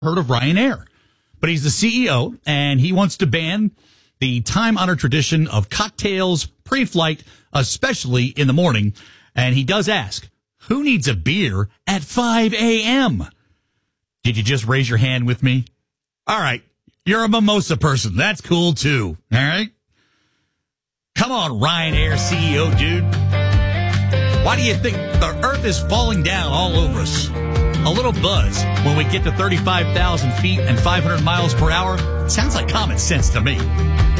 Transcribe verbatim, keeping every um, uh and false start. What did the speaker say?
heard of Ryanair, but he's the C E O, and he wants to ban the time-honored tradition of cocktails pre-flight, especially in the morning. And he does ask, who needs a beer at five a.m.? Did you just raise your hand with me? All right, you're a mimosa person. That's cool, too. All right? Come on, Ryanair C E O, dude. Why do you think the earth is falling down all over us? A little buzz when we get to thirty-five thousand feet and five hundred miles per hour sounds like common sense to me.